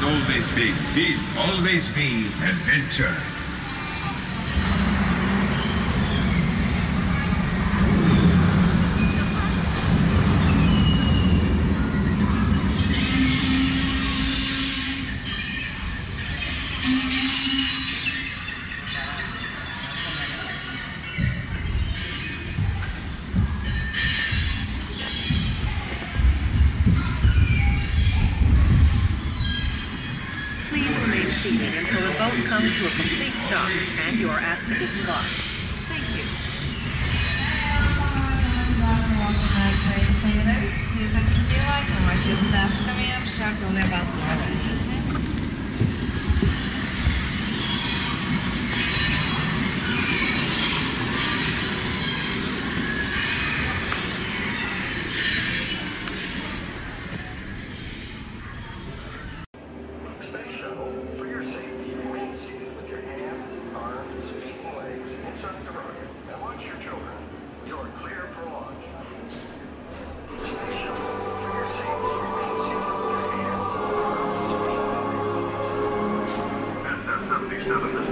always be adventure. Until the boat comes to a complete stop and you are asked to disembark. Thank you. Great sailors, please exit your light and watch your staff coming up sharp only about the Seven.